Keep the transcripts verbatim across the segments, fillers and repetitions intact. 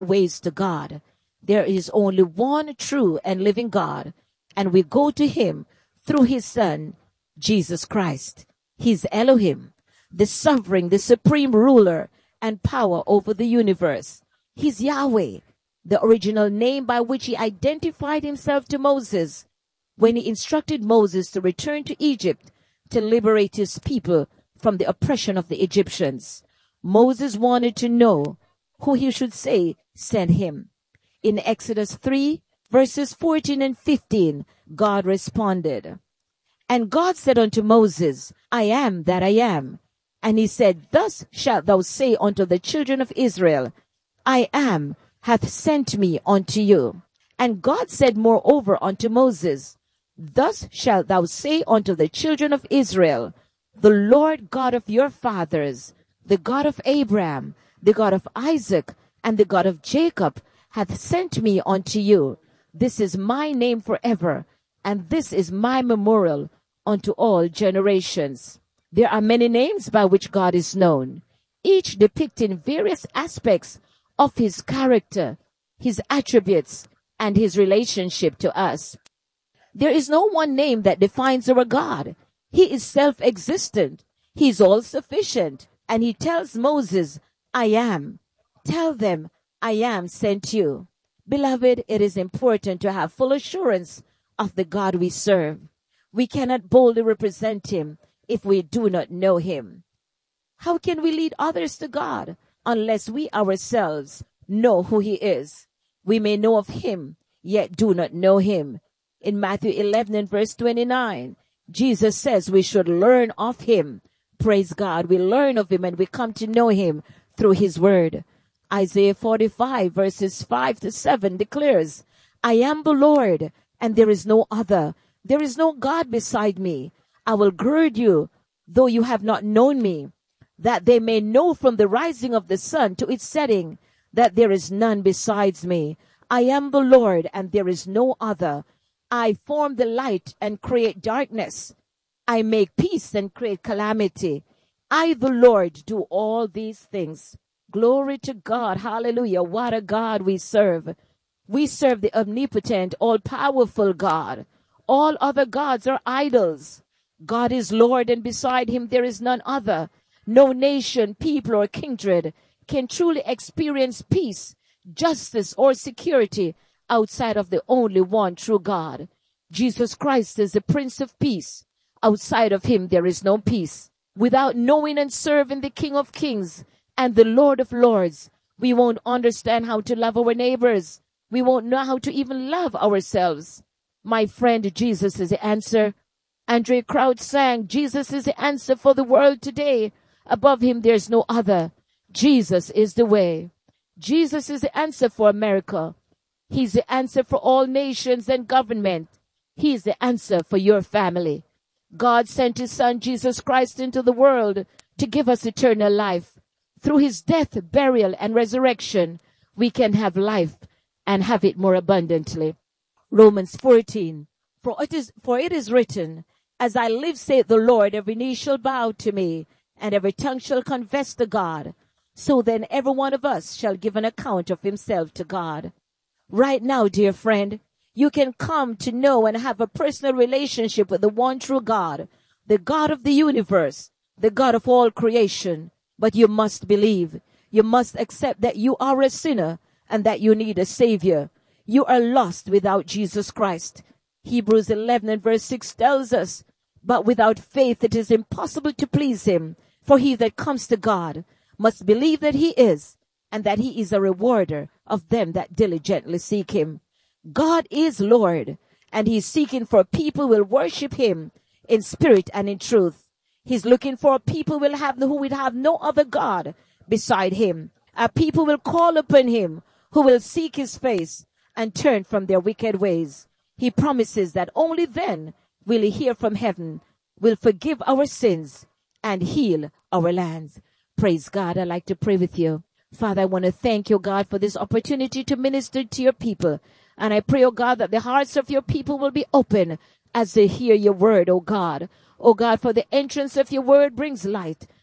ways to God. There is only one true and living God, and we go to him through his Son, Jesus Christ. He's Elohim, the sovereign, the supreme ruler and power over the universe. He's Yahweh, the original name by which he identified himself to Moses when he instructed Moses to return to Egypt to liberate his people from the oppression of the Egyptians. Moses wanted to know who he should say sent him. In Exodus three, verses fourteen and fifteen, God responded, "And God said unto Moses, I am that I am. And he said, Thus shalt thou say unto the children of Israel, I am hath sent me unto you. And God said moreover unto Moses, Thus shalt thou say unto the children of Israel, The Lord God of your fathers, the God of Abraham, the God of Isaac, and the God of Jacob, hath sent me unto you. This is my name forever, and this is my memorial unto all generations." There are many names by which God is known, each depicting various aspects of his character, his attributes, and his relationship to us. There is no one name that defines our God. He is self-existent. He is all-sufficient. And he tells Moses, I am. Tell them, I am sent you. Beloved, it is important to have full assurance of the God we serve. We cannot boldly represent him if we do not know him. How can we lead others to God unless we ourselves know who he is? We may know of him, yet do not know him. In Matthew eleven and verse twenty-nine, Jesus says we should learn of him. Praise God. We learn of him and we come to know him through his word. Isaiah forty-five verses five to seven declares, I am the Lord, and there is no other. There is no God beside me. I will gird you, though you have not known me, that they may know from the rising of the sun to its setting that there is none besides me. I am the Lord, and there is no other. I form the light and create darkness. I make peace and create calamity. I, the Lord, do all these things. Glory to God. Hallelujah. What a God we serve. We serve the omnipotent, all-powerful God. All other gods are idols. God is Lord, and beside him there is none other. No nation, people, or kindred can truly experience peace, justice, or security outside of the only one true God. Jesus Christ is the Prince of Peace. Outside of him there is no peace. Without knowing and serving the King of Kings and the Lord of Lords, we won't understand how to love our neighbors. We won't know how to even love ourselves. My friend, Jesus is the answer. Andre Crouch sang, Jesus is the answer for the world today. Above him there's no other. Jesus is the way. Jesus is the answer for America. He's the answer for all nations and government. He's the answer for your family. God sent his son Jesus Christ into the world to give us eternal life. Through his death, burial, and resurrection, we can have life and have it more abundantly. Romans fourteen, for it is, for it is written, as I live, saith the Lord, every knee shall bow to me, and every tongue shall confess to God. So then every one of us shall give an account of himself to God. Right now, dear friend, you can come to know and have a personal relationship with the one true God, the God of the universe, the God of all creation. But you must believe. You must accept that you are a sinner and that you need a savior. You are lost without Jesus Christ. Hebrews eleven and verse six tells us, but without faith it is impossible to please him. For he that comes to God must believe that he is, and that he is a rewarder of them that diligently seek him. God is Lord, and he's seeking for people who will worship him in spirit and in truth. He's looking for a people will have who will have no other God beside him. A people will call upon him, who will seek his face and turn from their wicked ways. He promises that only then will he hear from heaven, will forgive our sins, and heal our lands. Praise God. I'd like to pray with you. Father, I want to thank you, God, for this opportunity to minister to your people. And I pray, oh God, that the hearts of your people will be open as they hear your word, oh God. Oh God, for the entrance of your word brings light.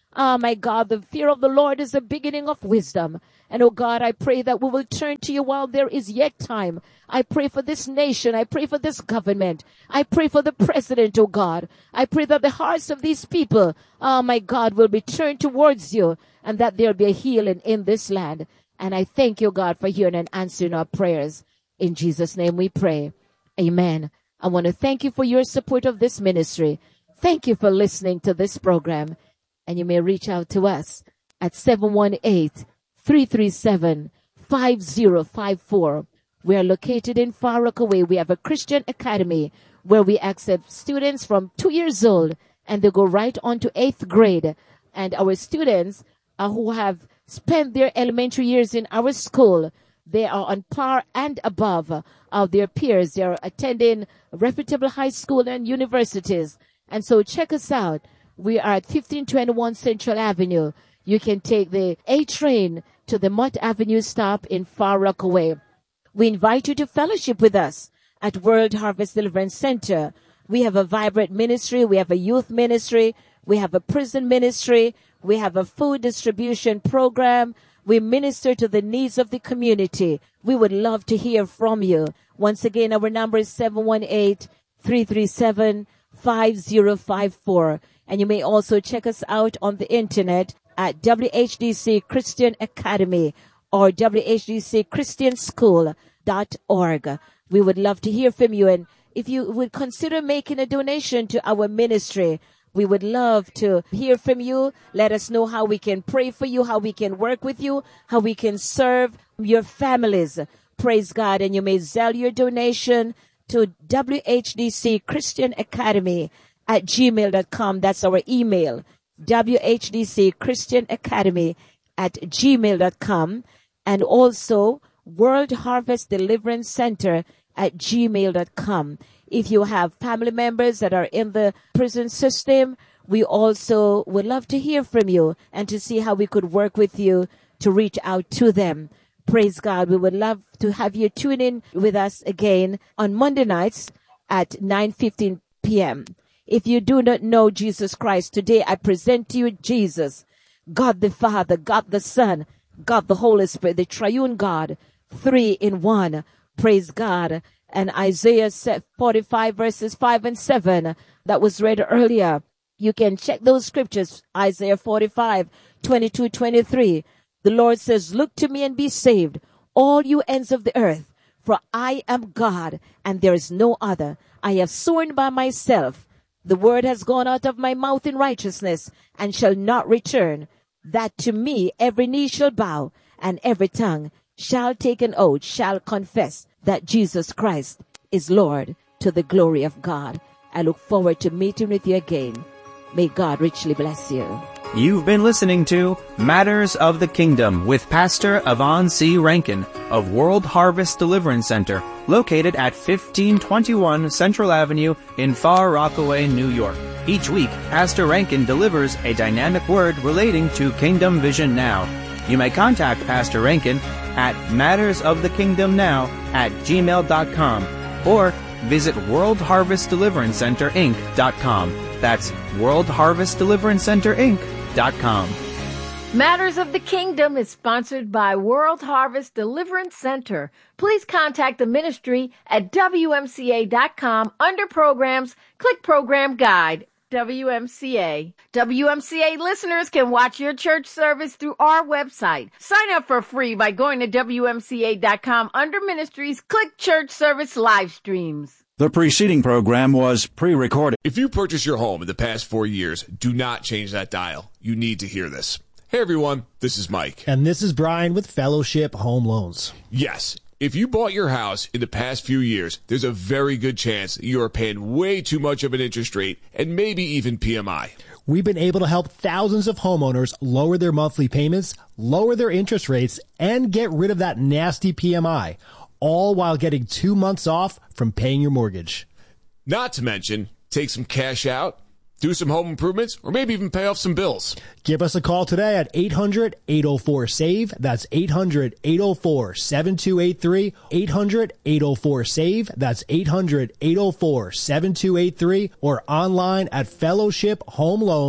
Ah, my God, the fear of the Lord is the beginning of wisdom. And oh God, I pray that we will turn to you while there is yet time. I pray for this nation. I pray for this government. I pray for the president, oh God. I pray that the hearts of these people, ah, my God, will be turned towards you and that there will be a healing in this land. And I thank you, God, for hearing and answering our prayers. In Jesus' name we pray. Amen. I want to thank you for your support of this ministry. Thank you for listening to this program. And you may reach out to us at seven one eight, three three seven, five zero five four. We are located in Far Rockaway. We have a Christian academy where we accept students from two years old and they go right on to eighth grade. And our students uh, who have spent their elementary years in our school, they are on par and above uh, of their peers. They are attending reputable high school and universities. And so check us out. We are at fifteen twenty-one Central Avenue. You can take the A train to the Mott Avenue stop in Far Rockaway. We invite you to fellowship with us at World Harvest Deliverance Center. We have a vibrant ministry. We have a youth ministry. We have a prison ministry. We have a food distribution program. We minister to the needs of the community. We would love to hear from you. Once again, our number is seven one eight, three three seven, five zero five four. And you may also check us out on the internet at W H D C Christian Academy or W H D C Christian School dot org. We would love to hear from you. And if you would consider making a donation to our ministry, we would love to hear from you. Let us know how we can pray for you, how we can work with you, how we can serve your families. Praise God. And you may sell your donation to W H D C Christian Academy at gmail dot com. That's our email. W H D C Christian Academy at gmail dot com. And also World Harvest Deliverance Center at gmail dot com. If you have family members that are in the prison system, we also would love to hear from you and to see how we could work with you to reach out to them. Praise God. We would love to have you tune in with us again on Monday nights at nine fifteen p.m. If you do not know Jesus Christ, today I present to you Jesus, God the Father, God the Son, God the Holy Spirit, the triune God, three in one. Praise God. And Isaiah forty-five verses five and seven that was read earlier. You can check those scriptures. Isaiah forty-five, twenty-two, twenty-three. The Lord says, look to me and be saved, all you ends of the earth, for I am God and there is no other. I have sworn by myself. The word has gone out of my mouth in righteousness and shall not return, that to me every knee shall bow and every tongue shall take an oath, shall confess that Jesus Christ is Lord, to the glory of God. I look forward to meeting with you again. May God richly bless you. You've been listening to Matters of the Kingdom with Pastor Yvonne C. Rankin of World Harvest Deliverance Center, located at fifteen twenty-one Central Avenue in Far Rockaway, New York. Each week, Pastor Rankin delivers a dynamic word relating to Kingdom Vision Now. You may contact Pastor Rankin at mattersofthekingdomnow at gmail dot com or visit World Harvest Deliverance Center Inc dot com. That's World Harvest Deliverance Center Inc dot com. Matters of the Kingdom is sponsored by World Harvest Deliverance Center. Please contact the ministry at W M C A dot com under Programs. Click Program Guide. W M C A. W M C A listeners can watch your church service through our website. Sign up for free by going to W M C A dot com under Ministries. Click Church Service Live Streams. The preceding program was pre-recorded. If you purchased your home in the past four years, do not change that dial. You need to hear this. Hey everyone, this is Mike. And this is Brian with Fellowship Home Loans. Yes, if you bought your house in the past few years, there's a very good chance that you are paying way too much of an interest rate and maybe even P M I. We've been able to help thousands of homeowners lower their monthly payments, lower their interest rates, and get rid of that nasty P M I, all while getting two months off from paying your mortgage. Not to mention, take some cash out, do some home improvements, or maybe even pay off some bills. Give us a call today at eight hundred, eight oh four, S A V E. That's eight hundred, eight oh four, seven two eight three. eight hundred, eight oh four, S A V E. That's eight hundred, eight oh four, seven two eight three. Or online at fellowship home loans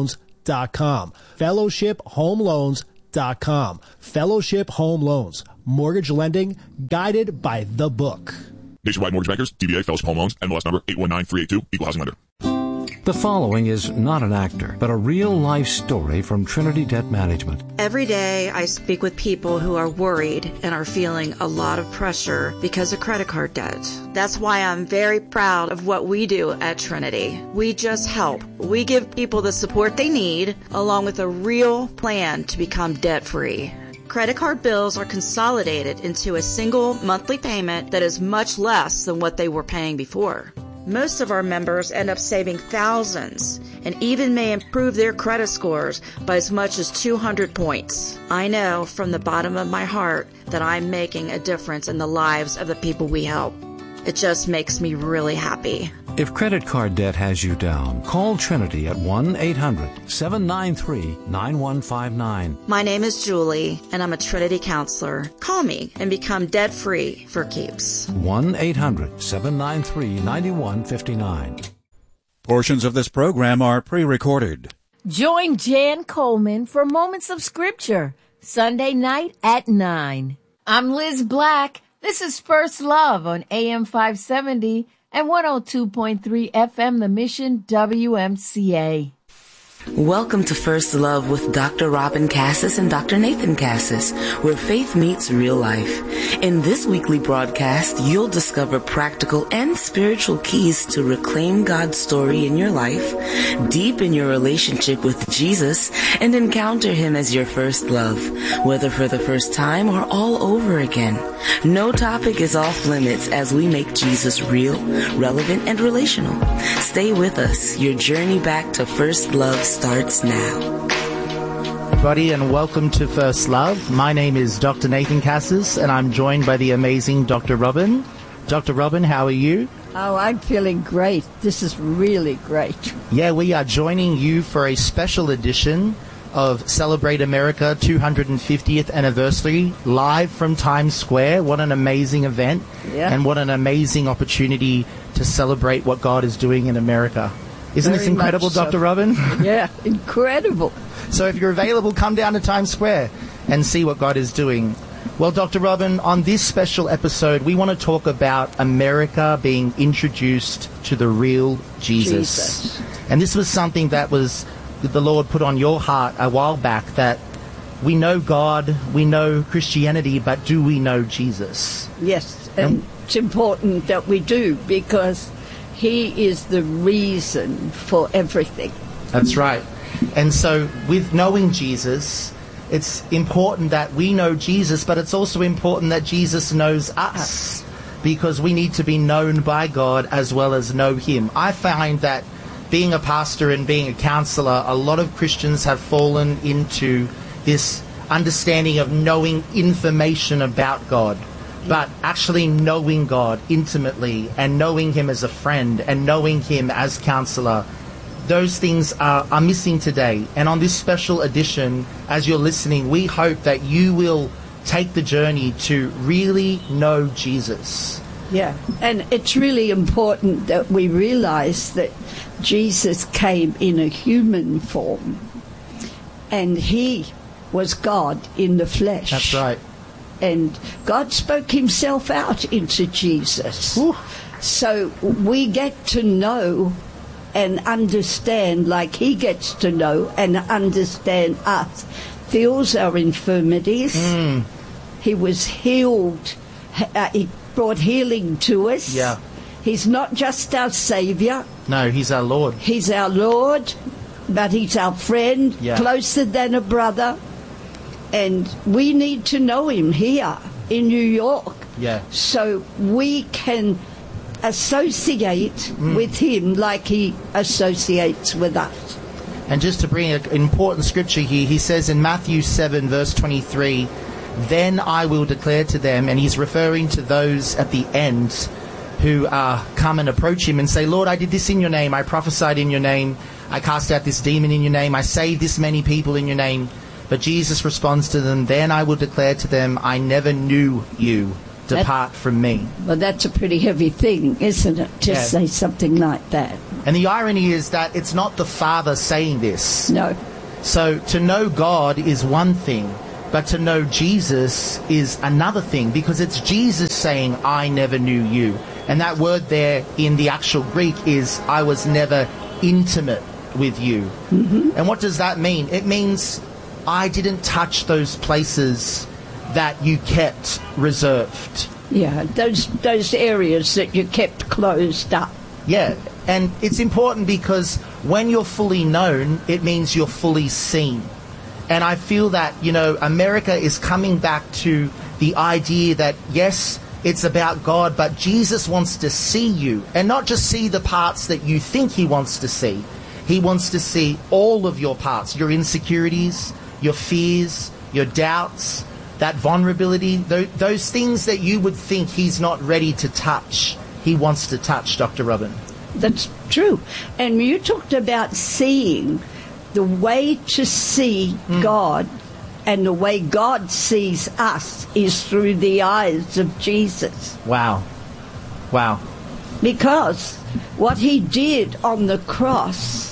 dot com. fellowship home loans dot com. Fellowship Home Loans. Mortgage lending guided by the book. Nationwide Mortgage Bankers, D B A, Fellowship Home Loans, N M L S number eight one nine three eight two, Equal Housing Lender. The following is not an actor, but a real-life story from Trinity Debt Management. Every day I speak with people who are worried and are feeling a lot of pressure because of credit card debt. That's why I'm very proud of what we do at Trinity. We just help. We give people the support they need, along with a real plan to become debt-free. Credit card bills are consolidated into a single monthly payment that is much less than what they were paying before. Most of our members end up saving thousands and even may improve their credit scores by as much as two hundred points. I know from the bottom of my heart that I'm making a difference in the lives of the people we help. It just makes me really happy. If credit card debt has you down, call Trinity at one eight hundred seven nine three nine one five nine. My name is Julie, and I'm a Trinity counselor. Call me and become debt-free for keeps. one eight hundred seven nine three nine one five nine. Portions of this program are pre-recorded. Join Jan Coleman for Moments of Scripture, Sunday night at nine. I'm Liz Black. This is First Love on A M five seventy and one oh two point three F M The Mission W M C A. Welcome to First Love with Doctor Robin Cassis and Doctor Nathan Cassis, where faith meets real life. In this weekly broadcast, you'll discover practical and spiritual keys to reclaim God's story in your life, deepen your relationship with Jesus, and encounter Him as your first love, whether for the first time or all over again. No topic is off limits as we make Jesus real, relevant, and relational. Stay with us. Your journey back to First Love starts now. Everybody, and welcome to First Love. My name is Doctor Nathan Cassis, and I'm joined by the amazing Doctor Robin. Doctor Robin, how are you? Oh, I'm feeling great. This is really great. Yeah, we are joining you for a special edition of Celebrate America two hundred fiftieth Anniversary, live from Times Square. What an amazing event, yeah. And what an amazing opportunity to celebrate what God is doing in America. Isn't Very this incredible, so. Doctor Robin? Yeah, incredible. So if you're available, come down to Times Square and see what God is doing. Well, Doctor Robin, on this special episode, we want to talk about America being introduced to the real Jesus. Jesus. And this was something that was that the Lord put on your heart a while back, that we know God, we know Christianity, but do we know Jesus? Yes, and, and it's important that we do, because He is the reason for everything. That's right. And so with knowing Jesus, it's important that we know Jesus, but it's also important that Jesus knows us, because we need to be known by God as well as know Him. I find that being a pastor and being a counselor, a lot of Christians have fallen into this understanding of knowing information about God, but actually knowing God intimately and knowing Him as a friend and knowing Him as counselor. Those things are, are missing today. And on this special edition, as you're listening, we hope that you will take the journey to really know Jesus. Yeah, and it's really important that we realize that Jesus came in a human form, and He was God in the flesh. That's right. And God spoke Himself out into Jesus. Whew. So we get to know and understand like He gets to know and understand us, feels our infirmities. Mm. He was healed. Uh, he brought healing to us. Yeah. He's not just our Savior. No, He's our Lord. He's our Lord, but He's our friend, yeah. closer than a brother. And we need to know Him here in New York. Yeah. So we can associate mm. with Him like He associates with us. And just to bring an important scripture here, He says in Matthew seven, verse twenty-three, "Then I will declare to them," and He's referring to those at the end who uh, come and approach Him and say, "Lord, I did this in your name. I prophesied in your name. I cast out this demon in your name. I saved this many people in your name." But Jesus responds to them, "Then I will declare to them, I never knew you. Depart that, from me." Well, that's a pretty heavy thing, isn't it, to yeah. say something like that? And the irony is that it's not the Father saying this. No. So to know God is one thing, but to know Jesus is another thing, because it's Jesus saying, I never knew you. And that word there in the actual Greek is, I was never intimate with you. Mm-hmm. And what does that mean? It means I didn't touch those places that you kept reserved. Yeah, those those areas that you kept closed up. Yeah, and it's important because when you're fully known, it means you're fully seen. And I feel that, you know, America is coming back to the idea that, yes, it's about God, but Jesus wants to see you, and not just see the parts that you think he wants to see. He wants to see all of your parts, your insecurities, your fears, your doubts, that vulnerability, th- those things that you would think he's not ready to touch. He wants to touch, Doctor Robin. That's true. And you talked about seeing. The way to see mm. God and the way God sees us is through the eyes of Jesus. Wow. Wow. Because what he did on the cross,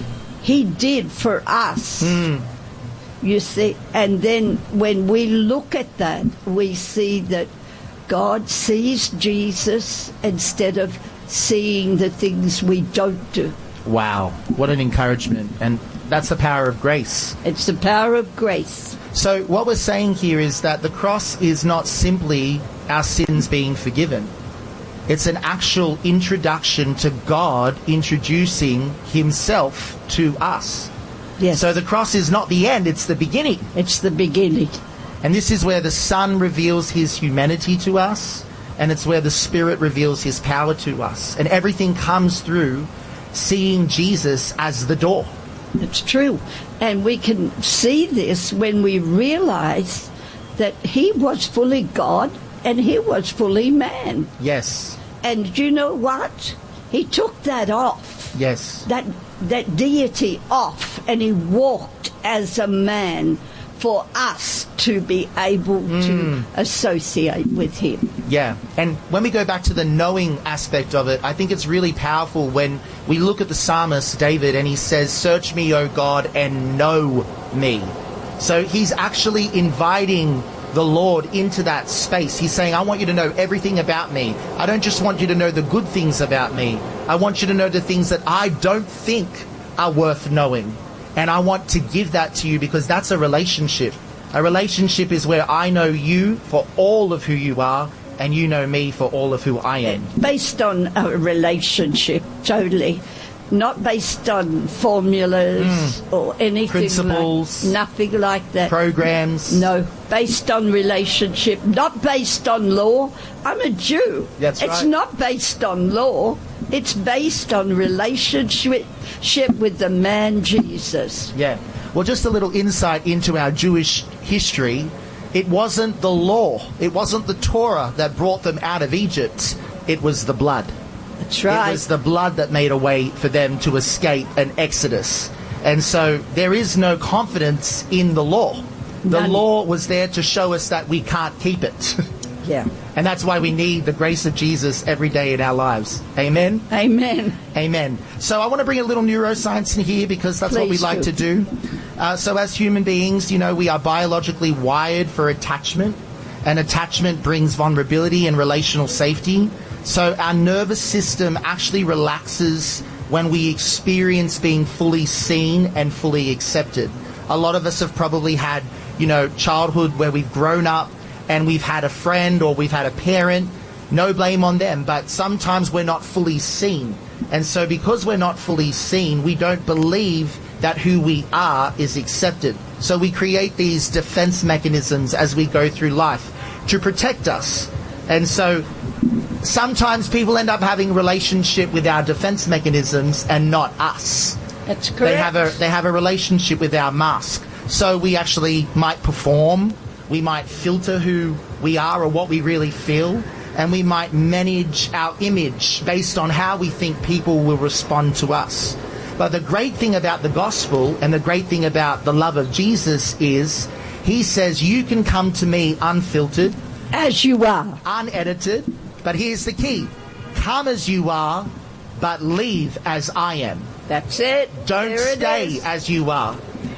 he did for us. Mm. You see, and then when we look at that, we see that God sees Jesus instead of seeing the things we don't do. Wow. What an encouragement. And that's the power of grace. It's the power of grace. So what we're saying here is that the cross is not simply our sins being forgiven. It's an actual introduction to God introducing himself to us. Yes. So the cross is not the end, it's the beginning. It's the beginning. And this is where the Son reveals his humanity to us, and it's where the Spirit reveals his power to us. And everything comes through seeing Jesus as the door. It's true. And we can see this when we realize that he was fully God and he was fully man. Yes. And you know what? He took that off. Yes. That that deity off, and he walked as a man for us to be able Mm. to associate with him. Yeah. And when we go back to the knowing aspect of it, I think it's really powerful when we look at the psalmist David and he says, search me, O God, and know me. So he's actually inviting the Lord into that space. He's saying, I want you to know everything about me. I don't just want you to know the good things about me. I want you to know the things that I don't think are worth knowing. And I want to give that to you because that's a relationship. A relationship is where I know you for all of who you are and you know me for all of who I am. Based on a relationship, totally. Not based on formulas mm. or anything. Principles. Like, nothing like that. Programs. No. Based on relationship. Not based on law. I'm a Jew. That's it's right. not based on law. It's based on relationship with the man Jesus. Yeah. Well, just a little insight into our Jewish history. It wasn't the law. It wasn't the Torah that brought them out of Egypt. It was the blood. That's right. It was the blood that made a way for them to escape an exodus. And so there is no confidence in the law. The None. law was there to show us that we can't keep it. Yeah. And that's why we need the grace of Jesus every day in our lives. Amen? Amen. Amen. So I want to bring a little neuroscience in here because that's Please what we like do. to do. Uh, so as human beings, you know, we are biologically wired for attachment. And attachment brings vulnerability and relational safety. So our nervous system actually relaxes when we experience being fully seen and fully accepted. A lot of us have probably had, you know, childhood where we've grown up and we've had a friend or we've had a parent. No blame on them, but sometimes we're not fully seen. And so because we're not fully seen, we don't believe that who we are is accepted. So we create these defense mechanisms as we go through life to protect us. And so sometimes people end up having a relationship with our defense mechanisms and not us. That's correct. They have a they have a relationship with our mask. So we actually might perform, we might filter who we are or what we really feel, and we might manage our image based on how we think people will respond to us. But the great thing about the gospel and the great thing about the love of Jesus is he says you can come to me unfiltered, as you are, unedited. But here's the key. Come as you are, but leave as I am. That's it. Don't there stay it is. as you are.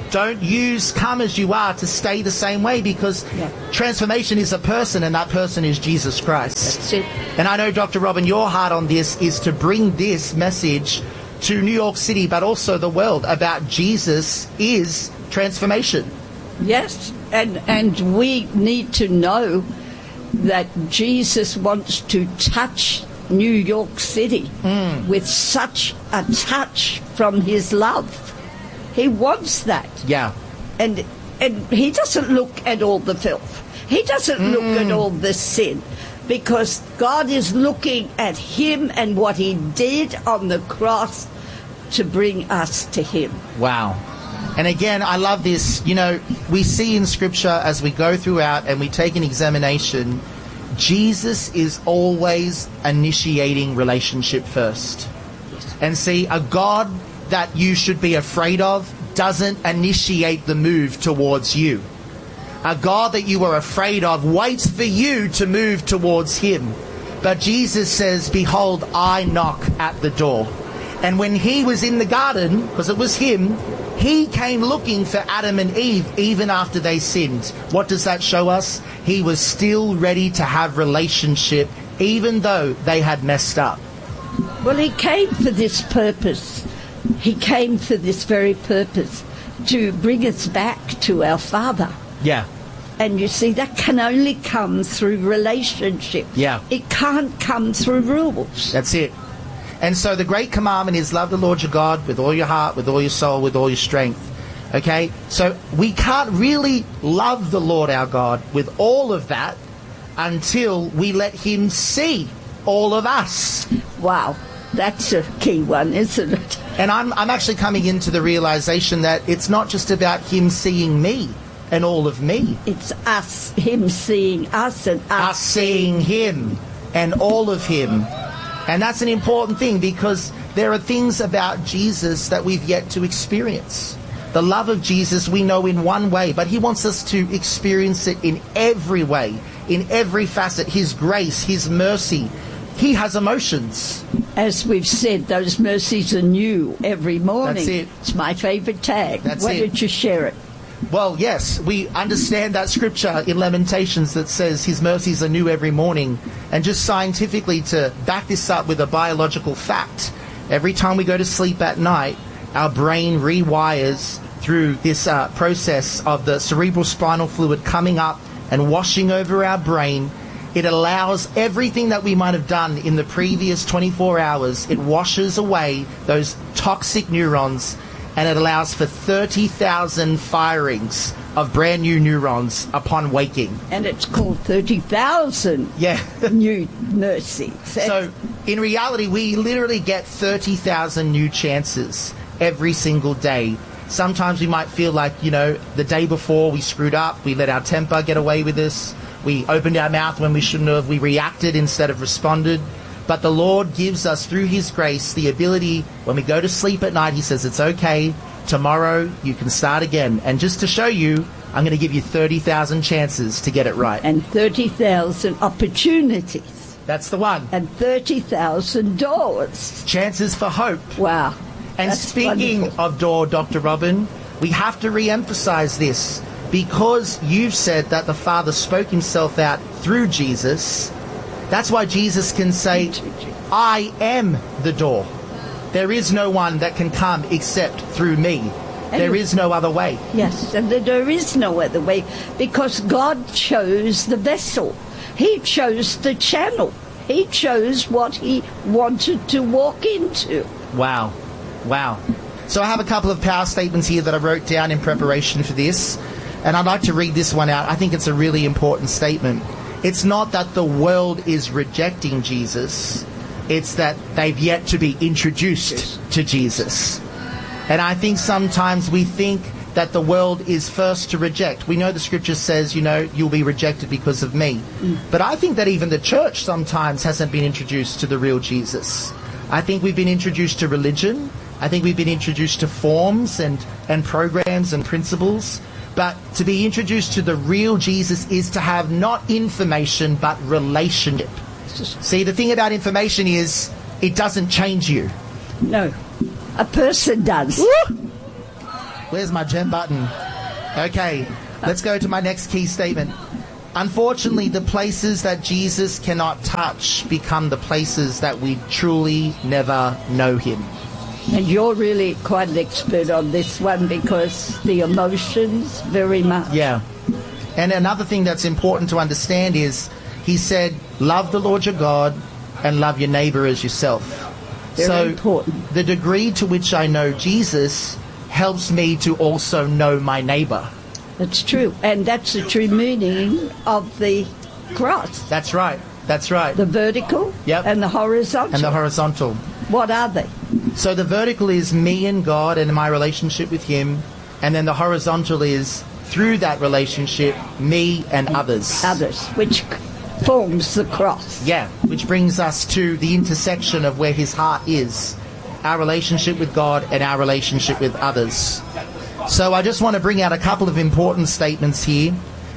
Don't use come as you are to stay the same way, because Yeah. transformation is a person, and that person is Jesus Christ. That's it. And I know, Doctor Robin, your heart on this is to bring this message to New York City, but also the world, about Jesus is transformation. Yes, and and we need to know that Jesus wants to touch New York City Mm. with such a touch from his love. He wants that. Yeah. And and he doesn't look at all the filth. He doesn't look at all the sin, because God is looking at him and what he did on the cross to bring us to him. Wow. And again, I love this. You know, we see in Scripture as we go throughout and we take an examination, Jesus is always initiating relationship first. And see, a God that you should be afraid of doesn't initiate the move towards you. A God that you are afraid of waits for you to move towards him. But Jesus says, behold, I knock at the door. And when he was in the garden, because it was him, he came looking for Adam and Eve even after they sinned. What does that show us? He was still ready to have relationship even though they had messed up. Well, he came for this purpose. He came for this very purpose, to bring us back to our Father. Yeah. And you see, that can only come through relationship. Yeah. It can't come through rules. That's it. And so the great commandment is love the Lord your God with all your heart, with all your soul, with all your strength. Okay? So we can't really love the Lord our God with all of that until we let him see all of us. Wow. That's a key one, isn't it? And I'm, I'm actually coming into the realization that it's not just about him seeing me and all of me. It's us, him seeing us and us, us seeing him and all of him. And that's an important thing, because there are things about Jesus that we've yet to experience. The love of Jesus we know in one way, but he wants us to experience it in every way, in every facet. His grace, his mercy. He has emotions. As we've said, those mercies are new every morning. That's it. It's my favourite tag. That's Why it. don't you share it? Well, yes, we understand that scripture in Lamentations that says his mercies are new every morning. And just scientifically, to back this up with a biological fact, every time we go to sleep at night, our brain rewires through this uh, process of the cerebral spinal fluid coming up and washing over our brain. It allows everything that we might have done in the previous twenty-four hours, it washes away those toxic neurons, and it allows for thirty thousand firings of brand new neurons upon waking. And it's called thirty thousand yeah. new mercies. So, in reality, we literally get thirty thousand new chances every single day. Sometimes we might feel like, you know, the day before we screwed up, we let our temper get away with us, we opened our mouth when we shouldn't have, we reacted instead of responded. But the Lord gives us, through his grace, the ability, when we go to sleep at night, he says, it's okay, tomorrow you can start again. And just to show you, I'm going to give you thirty thousand chances to get it right. And thirty thousand opportunities. That's the one. And thirty thousand doors. Chances for hope. Wow. And That's speaking wonderful. of door, Doctor Robin, we have to re-emphasize this, because you've said that the Father spoke himself out through Jesus. That's why Jesus can say, I am the door. There is no one that can come except through me. There is no other way. Yes, and there is no other way, because God chose the vessel. He chose the channel. He chose what he wanted to walk into. Wow. Wow. So I have a couple of power statements here that I wrote down in preparation for this, and I'd like to read this one out. I think it's a really important statement. It's not that the world is rejecting Jesus. It's that they've yet to be introduced to Jesus. And I think sometimes we think that the world is first to reject. We know the scripture says, you know, you'll be rejected because of me. Mm. But I think that even the church sometimes hasn't been introduced to the real Jesus. I think we've been introduced to religion. I think we've been introduced to forms and, and programs and principles. But to be introduced to the real Jesus is to have not information, but relationship. See, the thing about information is it doesn't change you. No. A person does. Where's my gem button? Okay, let's go to my next key statement. Unfortunately, the places that Jesus cannot touch become the places that we truly never know him. And you're really quite an expert on this one because the emotions very much. Yeah. And another thing that's important to understand is he said, love the Lord your God and love your neighbor as yourself. Very so important. The degree to which I know Jesus helps me to also know my neighbor. That's true. And that's the true meaning of the cross. That's right. That's right. The vertical yep. and the horizontal. And the horizontal. What are they? So the vertical is me and God and my relationship with him. And then the horizontal is through that relationship, me and, and others. Others, which forms the cross. Yeah, which brings us to the intersection of where his heart is. Our relationship with God and our relationship with others. So I just want to bring out a couple of important statements here.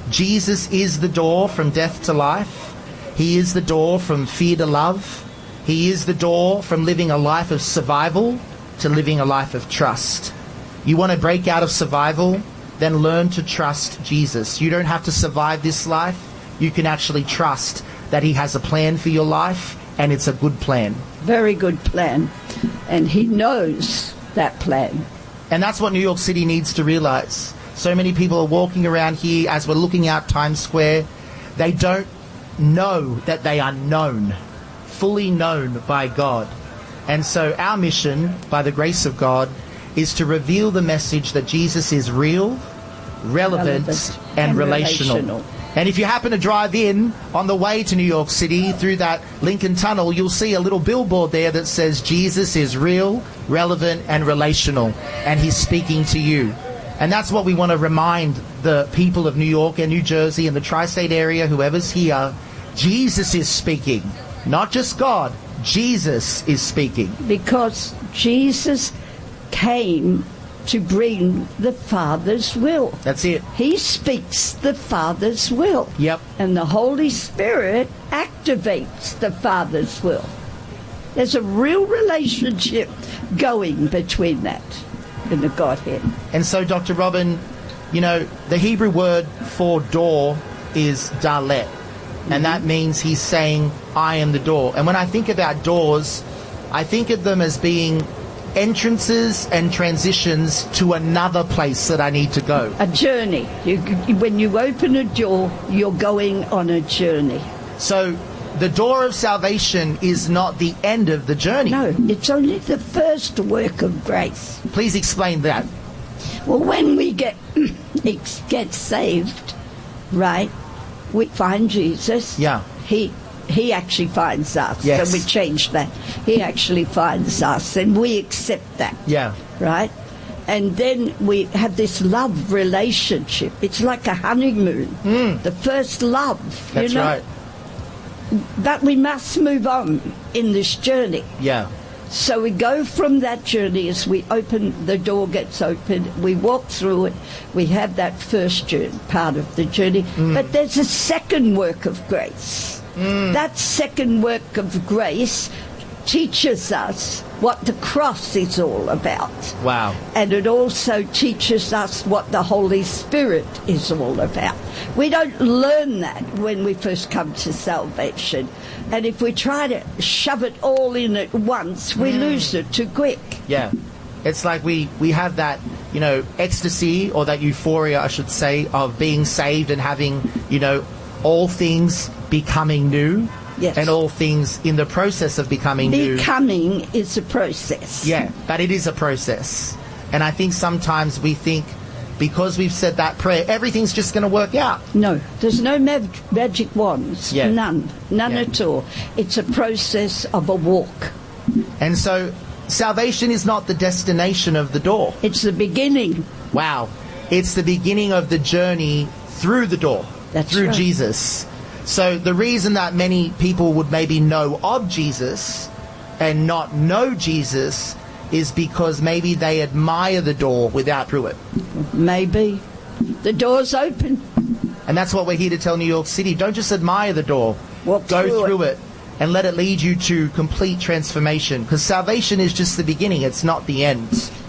Jesus is the door from death to life. He is the door from fear to love. He is the door from living a life of survival to living a life of trust. You want to break out of survival? Then learn to trust Jesus. You don't have to survive this life. You can actually trust that he has a plan for your life, and it's a good plan. Very good plan. And he knows that plan. And that's what New York City needs to realize. So many people are walking around here as we're looking out Times Square. They don't know that they are known, fully known by God. And so our mission, by the grace of God, is to reveal the message that Jesus is real, relevant, relevant and, and relational. relational. And if you happen to drive in on the way to New York City through that Lincoln Tunnel, you'll see a little billboard there that says Jesus is real, relevant and relational, and he's speaking to you. And that's what we want to remind the people of New York and New Jersey and the tri-state area, whoever's here. Jesus is speaking, not just God. Jesus is speaking. Because Jesus came to bring the Father's will. That's it. He speaks the Father's will. Yep. And the Holy Spirit activates the Father's will. There's a real relationship going between that and the Godhead. And so, Doctor Robin, you know, the Hebrew word for door is dalet. Mm-hmm. And that means he's saying, I am the door. And when I think about doors, I think of them as being entrances and transitions to another place that I need to go. A journey. You, when you open a door, you're going on a journey. So the door of salvation is not the end of the journey. No, it's only the first work of grace. Please explain that. Well, when we get get saved, right, we find Jesus. Yeah. He He actually finds us. Yes. So we change that. He actually finds us, and we accept that. Yeah. Right? And then we have this love relationship. It's like a honeymoon. Mm. The first love. That's you know? right. But we must move on in this journey. Yeah. So we go from that journey as we open, the door gets open, we walk through it, we have that first journey, part of the journey. Mm. But there's a second work of grace. Mm. That second work of grace teaches us what the cross is all about. Wow. And it also teaches us what the Holy Spirit is all about. We don't learn that when we first come to salvation. And if we try to shove it all in at once, we mm. lose it too quick. Yeah. It's like we, we have that, you know, ecstasy, or that euphoria, I should say, of being saved and having, you know, all things becoming new. Yes. And all things in the process of becoming new. Becoming is a process. Yeah, but it is a process. And I think sometimes we think because we've said that prayer, everything's just going to work out. No, there's no mag- magic wands. Yeah. None. None yeah. at all. It's a process of a walk. And so salvation is not the destination of the door. It's the beginning. Wow. It's the beginning of the journey through the door. That's through right. Jesus. So the reason that many people would maybe know of Jesus and not know Jesus is because maybe they admire the door without through it. Maybe. The door's open. And that's what we're here to tell New York City. Don't just admire the door. Walk Go through, through it. it and let it lead you to complete transformation. Because salvation is just the beginning. It's not the end.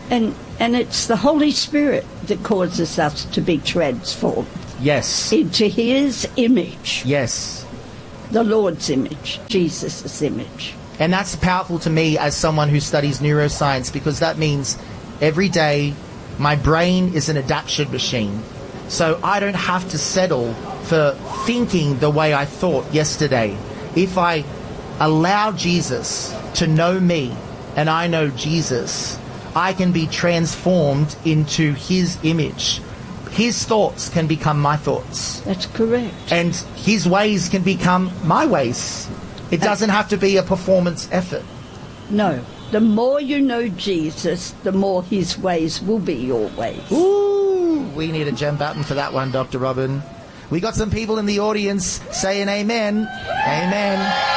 And and it's the Holy Spirit that causes us to be transformed. Yes. Into His image. Yes. The Lord's image, Jesus' image. And that's powerful to me as someone who studies neuroscience, because that means every day my brain is an adaptation machine. So I don't have to settle for thinking the way I thought yesterday. If I allow Jesus to know me and I know Jesus, I can be transformed into His image. His thoughts can become my thoughts. That's correct. And His ways can become my ways. It doesn't have to be a performance effort. No. The more you know Jesus, the more His ways will be your ways. Ooh, we need a gem button for that one, Doctor Robin. We got some people in the audience saying amen. Amen.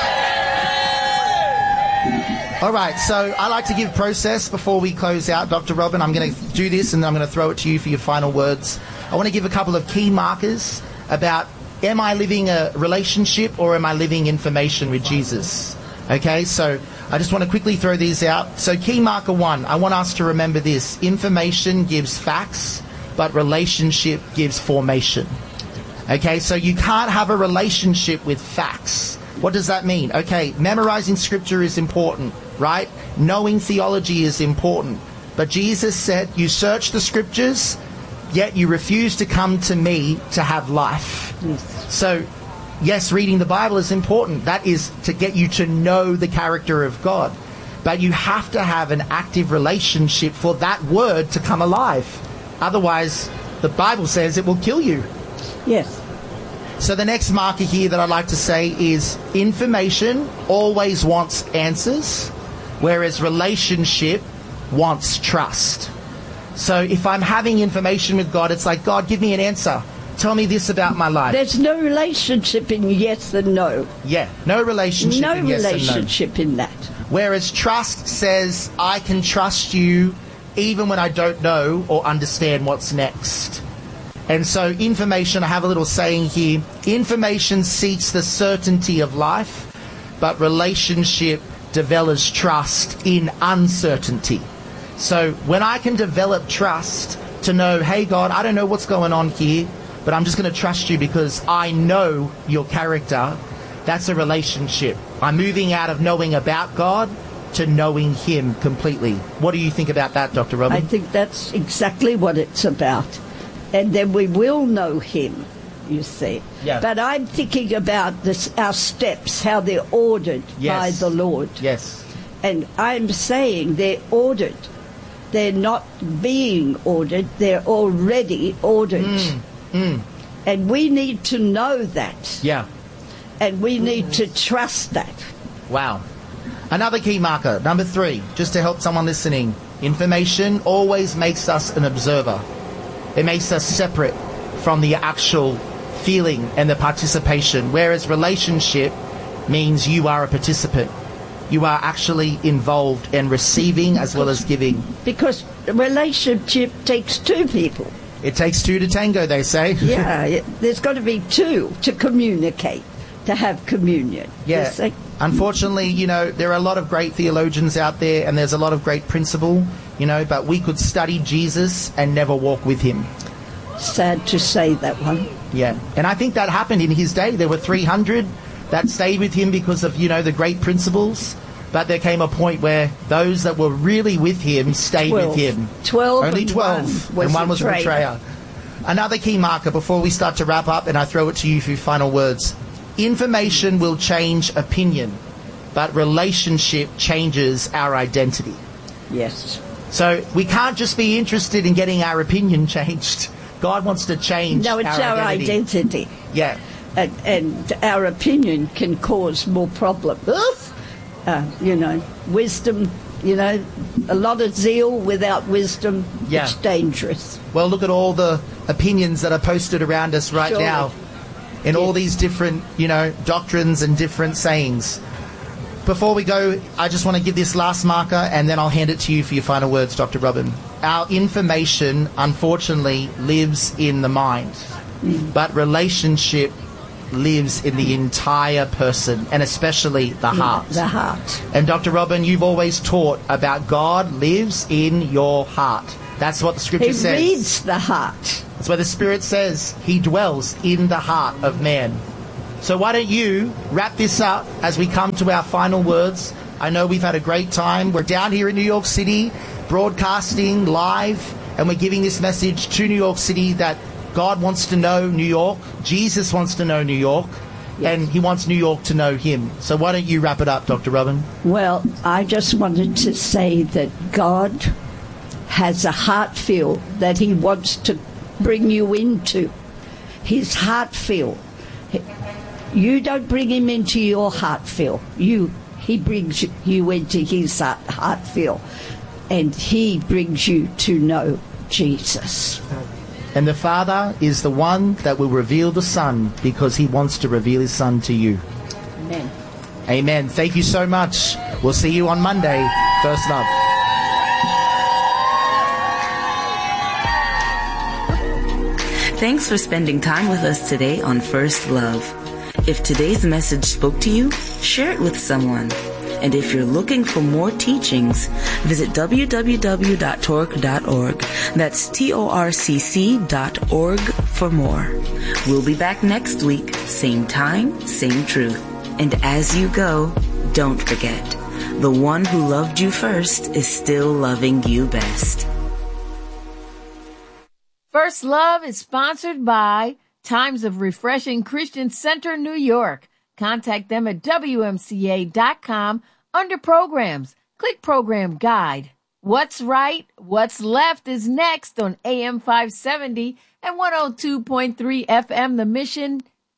All right, so I like to give process before we close out, Doctor Robin. I'm going to do this and I'm going to throw it to you for your final words. I want to give a couple of key markers about, am I living a relationship or am I living information with Jesus? Okay, so I just want to quickly throw these out. So key marker one, I want us to remember this. Information gives facts, but relationship gives formation. Okay, so you can't have a relationship with facts. What does that mean? Okay, memorizing scripture is important, right? Knowing theology is important. But Jesus said, you search the scriptures, yet you refuse to come to me to have life. Yes. So, yes, reading the Bible is important. That is to get you to know the character of God. But you have to have an active relationship for that word to come alive. Otherwise, the Bible says it will kill you. Yes. So the next marker here that I'd like to say is information always wants answers, whereas relationship wants trust. So if I'm having information with God, it's like, God, give me an answer. Tell me this about my life. There's no relationship in yes and no. Yeah, no relationship no in yes relationship and no. in that. Whereas trust says, I can trust you even when I don't know or understand what's next. And so information, I have a little saying here, information seeks the certainty of life, but relationship develops trust in uncertainty. So when I can develop trust to know, hey God, I don't know what's going on here, but I'm just going to trust you because I know your character, that's a relationship. I'm moving out of knowing about God to knowing Him completely. What do you think about that, Doctor Robin? I think that's exactly what it's about. And then we will know Him, you see. Yeah. But I'm thinking about this, our steps, how they're ordered yes. by the Lord. Yes. And I'm saying they're ordered. They're not being ordered. They're already ordered. Mm. Mm. And we need to know that. Yeah. And we need to trust that. Wow. Another key marker, number three, just to help someone listening. Information always makes us an observer. It makes us separate from the actual feeling and the participation, whereas relationship means you are a participant. You are actually involved in receiving as well as giving. Because a relationship takes two people. It takes two to tango, they say. Yeah, it, there's got to be two to communicate, to have communion. Yeah. Unfortunately, you know, there are a lot of great theologians out there and there's a lot of great principle, you know, but we could study Jesus and never walk with Him. Sad to say that one. Yeah. And I think that happened in His day. There were three hundred that stayed with Him because of, you know, the great principles. But there came a point where those that were really with Him stayed twelve. with Him. Twelve. Only and twelve. One and one was a betrayer. betrayer. Another key marker before we start to wrap up, and I throw it to you for your final words. Information will change opinion, but relationship changes our identity. Yes. So we can't just be interested in getting our opinion changed. God wants to change no, it's our, our identity. identity. Yeah. And, and our opinion can cause more problems. Uh, you know, wisdom, you know, a lot of zeal without wisdom, yeah. It's dangerous. Well, look at all the opinions that are posted around us right Surely. now in yes. all these different, you know, doctrines and different sayings. Before we go, I just want to give this last marker and then I'll hand it to you for your final words, Doctor Robin. Our information, unfortunately, lives in the mind, mm. but relationship lives in the entire person, and especially the heart. The heart. And Doctor Robin, you've always taught about God lives in your heart. That's what the scripture he says. He reads the heart. That's where the Spirit says he dwells in the heart of man. So why don't you wrap this up as we come to our final words. I know we've had a great time. We're down here in New York City, broadcasting live, and we're giving this message to New York City that God wants to know New York. Jesus wants to know New York. Yes. And he wants New York to know him. So why don't you wrap it up, Doctor Robin? Well, I just wanted to say that God has a heart feel that he wants to bring you into. His heart feel. You don't bring him into your heart feel. You, he brings you into his heart, heart feel. And he brings you to know Jesus. And the Father is the one that will reveal the Son because he wants to reveal his Son to you. Amen. Amen. Thank you so much. We'll see you on Monday. First Love. Thanks for spending time with us today on First Love. If today's message spoke to you, share it with someone. And if you're looking for more teachings, visit w w w dot torc dot org. That's T O R C C dot org for more. We'll be back next week, same time, same truth. And as you go, don't forget, the one who loved you first is still loving you best. First Love is sponsored by Times of Refreshing Christian Center, New York. Contact them at W M C A dot com under Programs. Click Program Guide. What's Right, What's Left is next on A M five seventy and one oh two point three F M The Mission,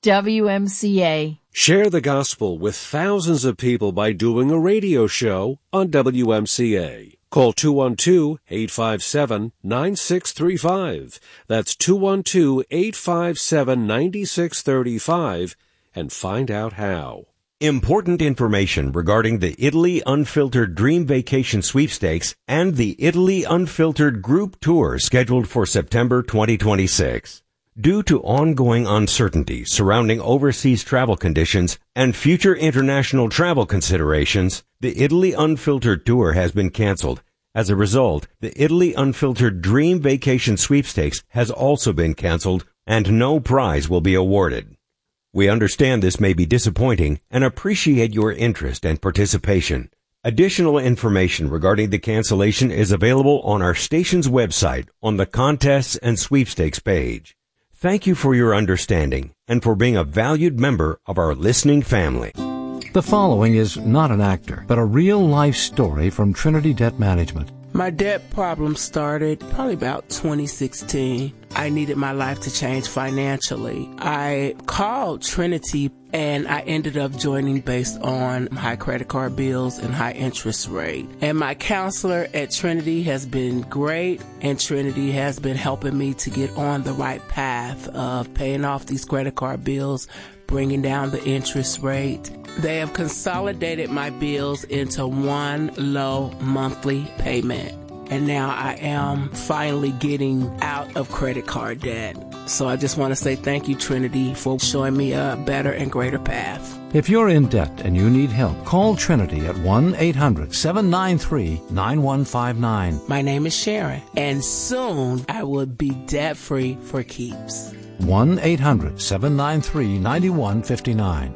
W M C A. Share the gospel with thousands of people by doing a radio show on W M C A. Call two one two, eight five seven, nine six three five. That's two one two, eight five seven, nine six three five and find out how. Important information regarding the Italy Unfiltered Dream Vacation Sweepstakes and the Italy Unfiltered Group Tour scheduled for September twenty twenty-six. Due to ongoing uncertainty surrounding overseas travel conditions and future international travel considerations, the Italy Unfiltered Tour has been canceled. As a result, the Italy Unfiltered Dream Vacation Sweepstakes has also been canceled and no prize will be awarded. We understand this may be disappointing and appreciate your interest and participation. Additional information regarding the cancellation is available on our station's website on the Contests and Sweepstakes page. Thank you for your understanding and for being a valued member of our listening family. The following is not an actor, but a real-life story from Trinity Debt Management. My debt problem started probably about twenty sixteen. I needed my life to change financially. I called Trinity and I ended up joining based on high credit card bills and high interest rate. And my counselor at Trinity has been great, and Trinity has been helping me to get on the right path of paying off these credit card bills, bringing down the interest rate. They have consolidated my bills into one low monthly payment. And now I am finally getting out of credit card debt. So I just want to say thank you, Trinity, for showing me a better and greater path. If you're in debt and you need help, call Trinity at one eight hundred, seven nine three, nine one five nine. My name is Sharon, and soon I will be debt-free for keeps. one eight hundred, seven nine three, nine one five nine.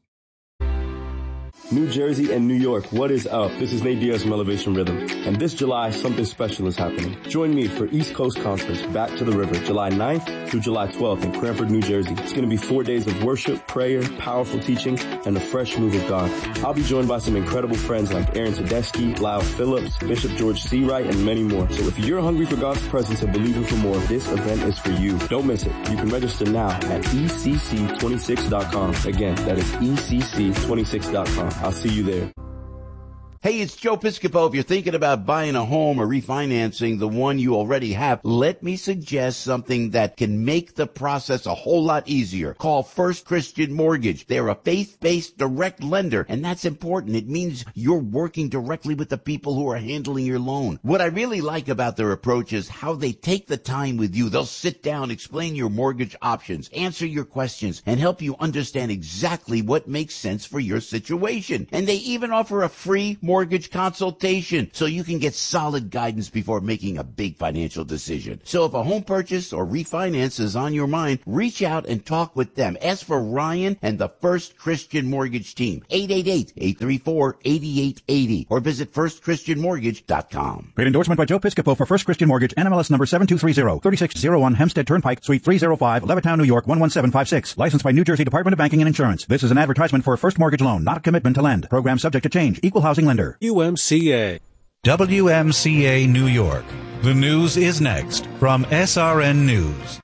New Jersey and New York, what is up? This is Nate Diaz from Elevation Rhythm. And this July, something special is happening. Join me for East Coast Conference, Back to the River, July ninth through July twelfth in Cranford, New Jersey. It's going to be four days of worship, prayer, powerful teaching, and a fresh move of God. I'll be joined by some incredible friends like Aaron Tedeschi, Lyle Phillips, Bishop George Seawright, and many more. So if you're hungry for God's presence and believing for more, this event is for you. Don't miss it. You can register now at E C C twenty-six dot com. Again, that is E C C twenty-six dot com. I'll see you there. Hey, it's Joe Piscopo. If you're thinking about buying a home or refinancing the one you already have, let me suggest something that can make the process a whole lot easier. Call First Christian Mortgage. They're a faith-based direct lender, and that's important. It means you're working directly with the people who are handling your loan. What I really like about their approach is how they take the time with you. They'll sit down, explain your mortgage options, answer your questions, and help you understand exactly what makes sense for your situation. And they even offer a free mortgage consultation so you can get solid guidance before making a big financial decision. So if a home purchase or refinance is on your mind, reach out and talk with them. Ask for Ryan and the First Christian Mortgage team. eight eight eight, eight three four, eight eight eight zero or visit first christian mortgage dot com. Paid endorsement by Joe Piscopo for First Christian Mortgage, N M L S number seven two three zero, thirty-six oh one Hempstead Turnpike, Suite three oh five, Levittown, New York one one seven five six. Licensed by New Jersey Department of Banking and Insurance. This is an advertisement for a first mortgage loan, not a commitment to lend. Program subject to change. Equal housing lender. U M C A. W M C A New York. The news is next from S R N News.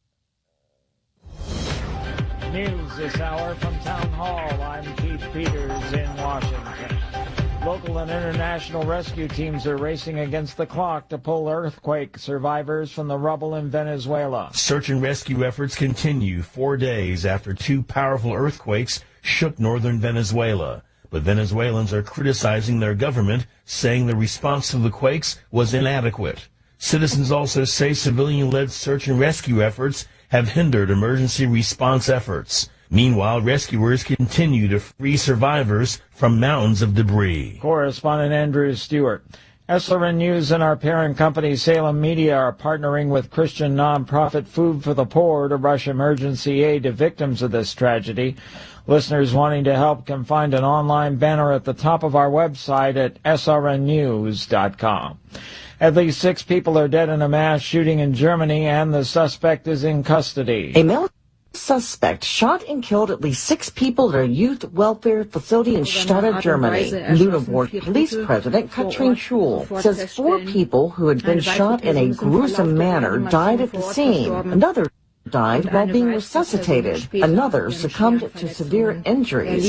News this hour from Town Hall. I'm Keith Peters in Washington. Local and international rescue teams are racing against the clock to pull earthquake survivors from the rubble in Venezuela. Search and rescue efforts continue four days after two powerful earthquakes shook northern Venezuela. But Venezuelans are criticizing their government, saying the response to the quakes was inadequate. Citizens also say civilian-led search and rescue efforts have hindered emergency response efforts. Meanwhile, rescuers continue to free survivors from mountains of debris. Correspondent Andrew Stewart. S R N News and our parent company Salem Media are partnering with Christian nonprofit Food for the Poor to rush emergency aid to victims of this tragedy. Listeners wanting to help can find an online banner at the top of our website at S R N news dot com. At least six people are dead in a mass shooting in Germany, and the suspect is in custody. A male suspect shot and killed at least six people at a youth welfare facility in Stade, Germany. Lüneburg Police President Katrin Schul says four people who had been shot in a gruesome manner died at the scene. Another died while being resuscitated. Another succumbed to severe injuries.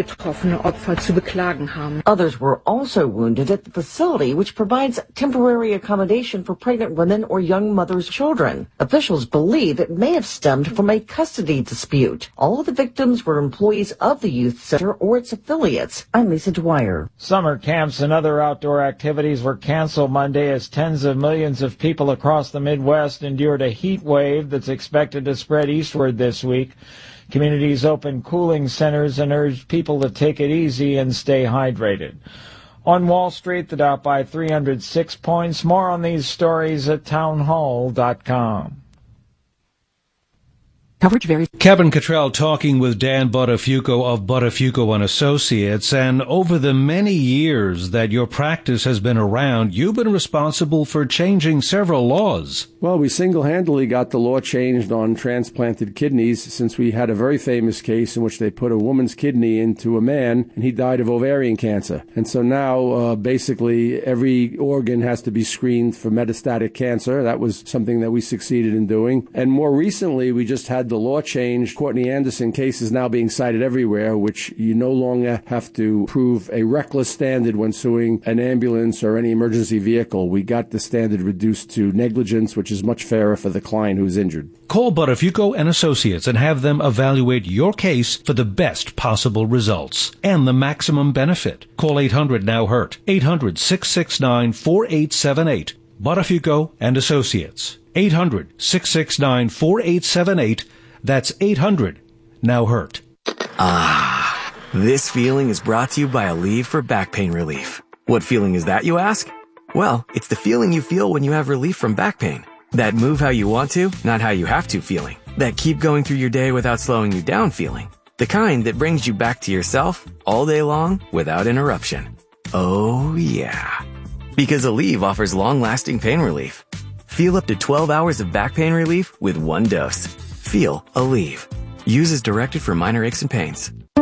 Others were also wounded at the facility, which provides temporary accommodation for pregnant women or young mothers' children. Officials believe it may have stemmed from a custody dispute. All of the victims were employees of the youth center or its affiliates. I'm Lisa Dwyer. Summer camps and other outdoor activities were canceled Monday as tens of millions of people across the Midwest endured a heat wave that's expected to spread eastward this week. Communities opened cooling centers and urged people to take it easy and stay hydrated. On Wall Street, the Dow by three hundred six points. More on these stories at town hall dot com. Coverage varies. Kevin Cottrell talking with Dan Buttafuoco of Buttafuoco and Associates, and over the many years that your practice has been around, you've been responsible for changing several laws. Well, we single-handedly got the law changed on transplanted kidneys, since we had a very famous case in which they put a woman's kidney into a man and he died of ovarian cancer. And so now uh, basically every organ has to be screened for metastatic cancer. That was something that we succeeded in doing. And more recently, we just had the law changed. Courtney Anderson case is now being cited everywhere, which you no longer have to prove a reckless standard when suing an ambulance or any emergency vehicle. We got the standard reduced to negligence, which is much fairer for the client who's injured. Call Buttafuoco and Associates and have them evaluate your case for the best possible results and the maximum benefit. Call eight hundred now hurt, eight hundred, six six nine, four eight seven eight. Buttafuoco and Associates, eight hundred, six six nine, four eight seven eight. That's eight hundred now hurt. Ah, this feeling is brought to you by Aleve for back pain relief. What feeling is that, you ask? Well, it's the feeling you feel when you have relief from back pain. That move how you want to, not how you have to feeling. That keep going through your day without slowing you down feeling. The kind that brings you back to yourself all day long without interruption. Oh yeah. Because Aleve offers long-lasting pain relief. Feel up to twelve hours of back pain relief with one dose. Feel Aleve. Use as directed for minor aches and pains.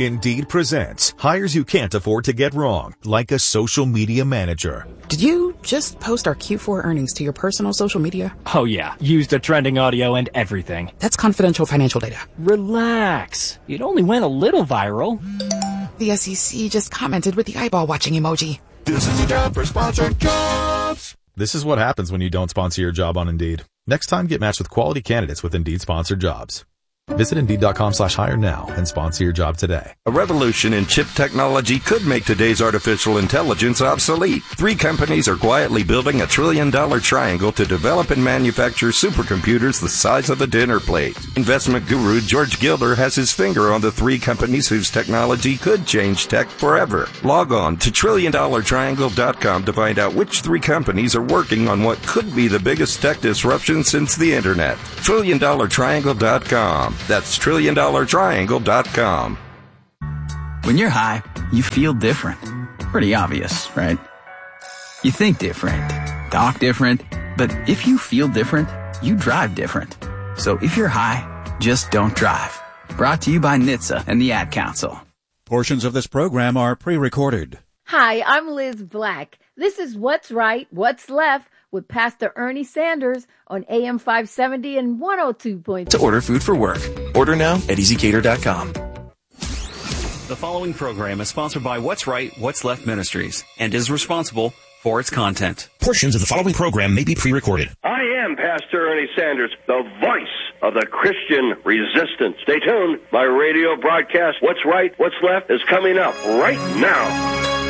Indeed presents hires you can't afford to get wrong, like a social media manager. Did you just post our Q four earnings to your personal social media? Oh yeah, used the trending audio and everything. That's confidential financial data. Relax. It only went a little viral. The S E C just commented with the eyeball watching emoji. This is a job for sponsored jobs. This is what happens when you don't sponsor your job on Indeed. Next time, get matched with quality candidates with Indeed sponsored jobs. Visit Indeed.com slash hire now and sponsor your job today. A revolution in chip technology could make today's artificial intelligence obsolete. Three companies are quietly building a trillion-dollar triangle to develop and manufacture supercomputers the size of a dinner plate. Investment guru George Gilder has his finger on the three companies whose technology could change tech forever. Log on to trillion dollar triangle dot com to find out which three companies are working on what could be the biggest tech disruption since the internet. trillion dollar triangle dot com. That's trillion dollar triangle dot com. When you're high, you feel different. Pretty obvious, right? You think different, talk different, but if you feel different, you drive different. So if you're high, just don't drive. Brought to you by N H T S A and the Ad Council. Portions of this program are pre-recorded. Hi, I'm Liz Black. This is What's Right, What's Left with Pastor Ernie Sanders on A M five seventy and one oh two point two. To order food for work. Order now at easy cater dot com. The following program is sponsored by What's Right, What's Left Ministries and is responsible for its content. Portions of the following program may be pre-recorded. I am Pastor Ernie Sanders, the voice of the Christian resistance. Stay tuned. My radio broadcast, What's Right, What's Left, is coming up right now.